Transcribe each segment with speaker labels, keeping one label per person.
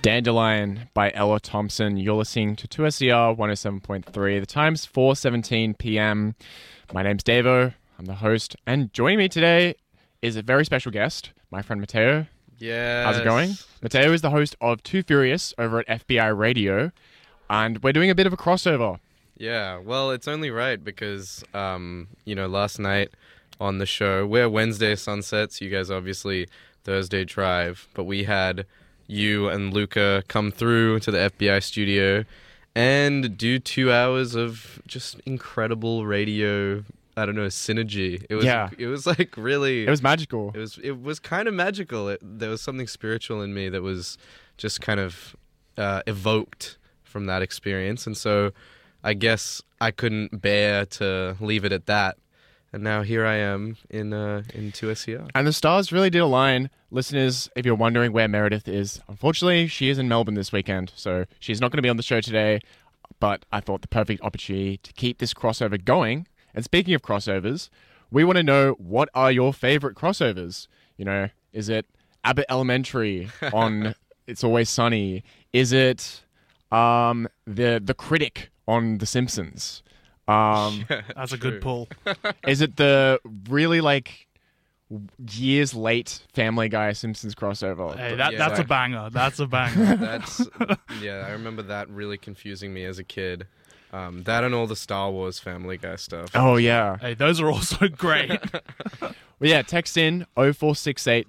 Speaker 1: Dandelion by Ella Thompson. You're listening to 2SER 107.3. The time's 4:17 p.m. My name's Davo. I'm the host. And joining me today is a very special guest, my friend Mateo.
Speaker 2: Yes.
Speaker 1: How's it going? Mateo is the host of Too Furious over at FBI Radio. And we're doing a bit of a crossover.
Speaker 2: Yeah, well, it's only right because, last night on the show, we're Wednesday Sunsets. You guys obviously Thursday Drive. But we had you and Luca come through to the FBI studio and do 2 hours of just incredible radio, synergy. It was like really...
Speaker 1: It was magical.
Speaker 2: It was kind of magical. There was something spiritual in me that was just kind of evoked from that experience. And so I guess I couldn't bear to leave it at that. And now here I am in 2SER.
Speaker 1: And the stars really did align. Listeners, if you're wondering where Meredith is, unfortunately, she is in Melbourne this weekend. So she's not going to be on the show today. But I thought the perfect opportunity to keep this crossover going. And speaking of crossovers, we want to know, what are your favorite crossovers? You know, is it Abbott Elementary on It's Always Sunny? Is it the critic on The Simpsons?
Speaker 3: That's a good pull.
Speaker 1: Is it the really years late Family Guy Simpsons crossover?
Speaker 3: Hey, that's a banger. That's a banger.
Speaker 2: I remember that really confusing me as a kid. That and all the Star Wars Family Guy stuff.
Speaker 1: Oh yeah.
Speaker 3: Hey, those are also great.
Speaker 1: Well, yeah, text in 0468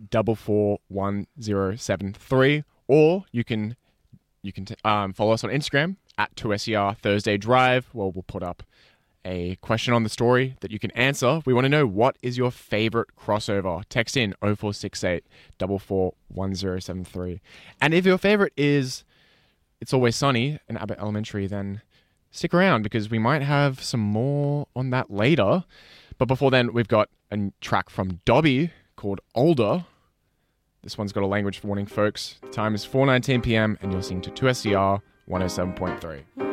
Speaker 1: 441073, or you can follow us on Instagram at 2SER Thursday Drive, where we'll put up a question on the story that you can answer. We want to know, what is your favorite crossover? Text in 0468 441073. And if your favorite is It's Always Sunny and Abbott Elementary, then stick around because we might have some more on that later. But before then, we've got a track from Dobby called Older. This one's got a language warning, folks. The time is 4:19 p.m. and you're listening to 2SER 107.3.